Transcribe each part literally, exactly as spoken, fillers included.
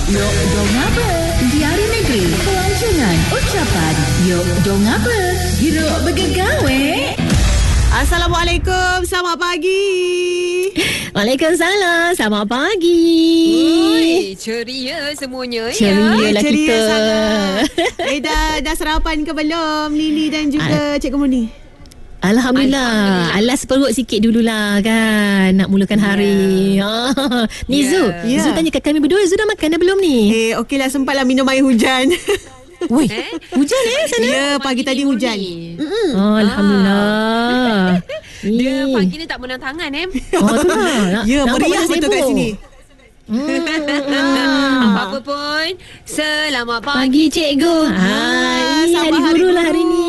Yok dong apa? Diari Negeri Pelancongan Ucapan Yok dong apa? Hiruk bergegawe. Assalamualaikum, selamat pagi. Waalaikumsalam, selamat pagi. Oi, ceria semuanya Ceria ya. lah Ceria kita. sangat. Eh dah, dah sarapan ke belum Lily dan juga Cikgu Murni? Alhamdulillah. Alas perut sikit dululah kan. Nak mulakan hari. Yeah. Ha. Ni Yeah. Zu. Yeah. Zu tanya kat kami berdua, Zu dah makan dah belum ni? Eh okeylah, sempatlah minum air hujan. Woi, Eh? hujan eh sana? Ya, pagi tadi hujan. Murni. Oh, Alhamdulillah. Dia Ni. pagi ni tak menang tangan eh. Oh tu lah. Nak- Ya, nampak meriah macam betul kat sibuk. sini. Apa-apa pun, selamat pagi. Pagi cikgu. Hai, selamat hari hari guru lah guru. hari ni.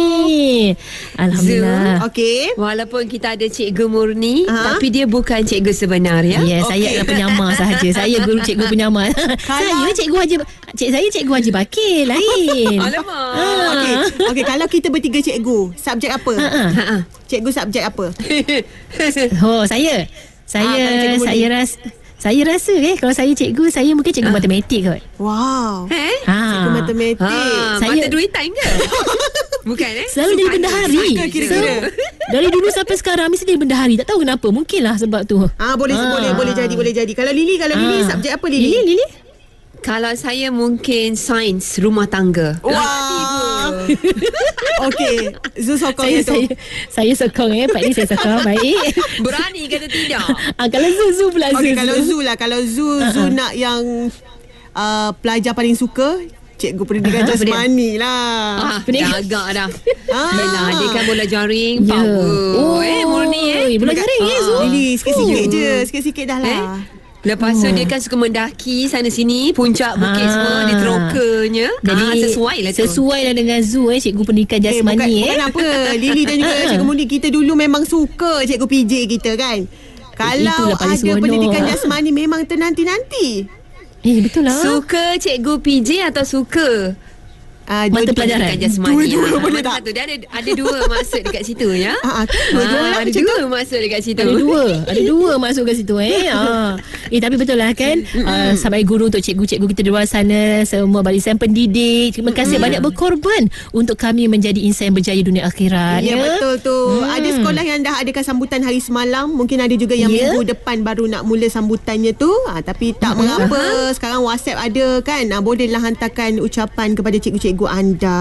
Alhamdulillah. Okey. Walaupun kita ada Cikgu Murni, Ha? tapi dia bukan cikgu sebenar ya. Ya, okay. Saya adalah penyamar sahaja. Saya guru cikgu penyamar. Saya cikgu Haji cik saya cikgu Haji Bakir lain. Alamak. Okey. Okey, kalau kita bertiga cikgu, subjek apa? Ha ah. Ha ah. Cikgu subjek apa? Oh, saya. Saya Ah, kalau cikgu saya Murni. rasa saya rasa eh kalau saya cikgu, saya mungkin cikgu matematik kot. Wow. Eh? Ha. Cikgu matematik. Ha, Saya- mata duitan ke? Bukan eh? Selalu jadi bendahari. Suka kira-kira. So, dari dulu sampai sekarang mesti jadi bendahari. Tak tahu kenapa. Mungkinlah sebab tu. Ah boleh Ah. boleh boleh jadi boleh jadi. Kalau Lily, kalau Lily Ah. subjek apa Lily? Lili, Lili. Kalau saya mungkin sains rumah tangga. Wah. Okey, Zu sokong Saya, itu. saya, saya sokong eh. Pak ni saya sokong. Baik. Berani kata tidak? Ah, kalau Zu, Zu pula Zu. Okey, Zu. kalau Zu lah, kalau Zu Zu nak yang uh, pelajar paling suka Cikgu Pendidikan Ah, Jasmani lah. Ah, Pening- dah agak dah. Ah. Yelah, dia kan bola jaring, Ya. power. Oh, eh, Murni eh. bola jaring eh, Zu. Lily, sikit-sikit Oh. je, sikit-sikit dah lah. Eh? Lepas tu dia kan suka mendaki sana sini, puncak bukit Ah. semua, dia terokanya. Jadi ah, sesuai lah tu. Sesuai lah dengan Zu eh, cikgu pendidikan Eh, bukan, jasmani eh. bukan apa. Lily dan juga Ah. Cikgu Mundi, kita dulu memang suka Cikgu P J kita kan. Kalau Itulah paling ada seronok. pendidikan jasmani memang ternanti-nanti. Eh, betul lah. Suka cikgu P J atau suka Uh, Mata pelajaran. pendidikan jasmani? Dua-dua Ah, boleh mana tak? satu? Dia ada ada dua maksud dekat situ ya. Ah, ah, dua-dua lah Ah, ada macam dua tu. maksud dekat situ. Ada dua Ada dua masuk ke situ eh. ha. Eh tapi betul lah kan, uh, Sahabat guru, untuk cikgu-cikgu kita di luar sana, semua barisan pendidik, terima kasih banyak berkorban untuk kami menjadi insan yang berjaya dunia akhirat. Ya, betul tu. Ada sekolah yang dah adakan sambutan hari semalam. Mungkin ada juga yang Ya. minggu depan baru nak mula sambutannya tu. Ha, tapi tak mengapa. Sekarang WhatsApp ada kan. Ha, bolehlah hantarkan ucapan kepada cikgu-cikgu anda.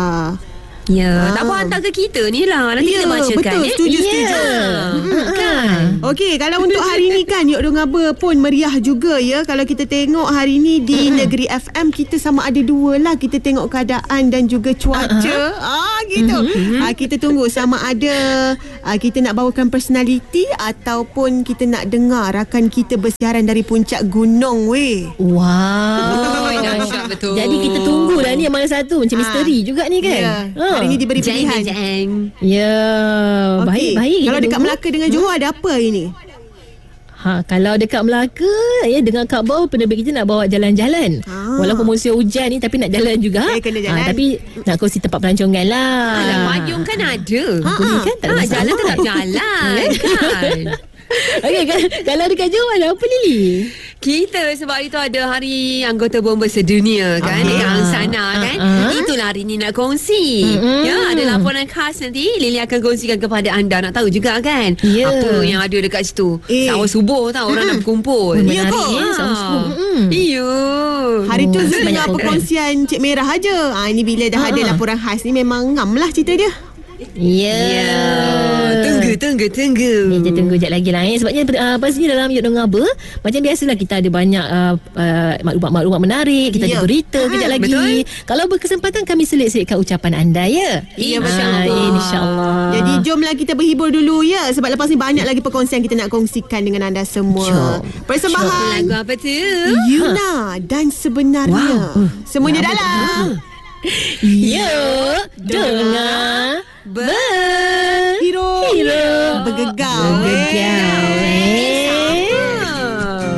Ya, Ah. tak apa hantar ke kita ni lah. Nanti Ya, kita bacakan betul. eh. Setuju, Ya. setuju. Hmm, kan. Okey, kalau untuk hari ni kan Yok Dong Aba pun meriah juga ya. Kalau kita tengok hari ni di Negeri F M, kita sama ada dua lah. Kita tengok keadaan dan juga cuaca. Ah gitu. Ah, kita tunggu sama ada ah, kita nak bawakan personality ataupun kita nak dengar rakan kita bersiaran dari puncak gunung weh. Wow. Oi, dahsyat betul. Jadi kita tunggu lah ni yang mana satu. Macam misteri juga ni kan. Ya. Ha. Hari ni diberi Jeng, pilihan. jeng. Ya, Okey. baik-baik. Kalau kita dekat tunggu. Melaka dengan Johor ada apa hari ni? Ha, kalau dekat Melaka, ya dengan Kak Bau, penerbit kita nak bawa jalan-jalan. Ah. Walaupun musim hujan ni, tapi nak jalan juga. Eh, kena jalan. Ha, tapi nak kongsi tempat pelancongan lah. Alah, payung kan ada. Ha, Boleh kan? Tak ada Ah, masalah. jalan tetap jalan kan. Okey, kalau, kalau dekat Johor ada apa Lily? Kita sebab hari tu ada hari anggota bomba sedunia kan, Okey. dekat sana kan. Ah, ah. Itulah hari ni nak kongsi. Mm-mm. Ya, ada laporan khas nanti Lily akan kongsikan kepada anda. Nak tahu juga kan Ya. apa yang ada dekat situ. Eh. Sawah subuh tau orang nak berkumpul. Ya Menarik kot. eh, sama subuh. Mm-mm. Iya. Hari tu Oh, Zul banyak dengar program. perkongsian Cik Merah aja. Ah ini bila dah Ah. ada laporan khas ni memang ngam lah cerita dia. Ya. Ya. Tunggu, tunggu, tunggu. Ni kita tunggu sekejap lagi lah eh. Sebabnya uh, pastinya dalam Yok Dong Aba, macam biasalah kita ada banyak uh, uh, maklumat-maklumat menarik. Kita Ya. ada berita Ah, kejap lagi. betul. Kalau berkesempatan kami selit-selitkan ucapan anda ya. Ya, Ah, insyaAllah. InsyaAllah. Jadi jomlah kita berhibur dulu ya. Sebab lepas ni banyak lagi perkongsian kita nak kongsikan dengan anda semua. Jom. Persembahan Lagu apa tu? Yuna dan sebenarnya. Wow. Semuanya dalam Yok dengar ber Hero Hero Bergegar Bergegar.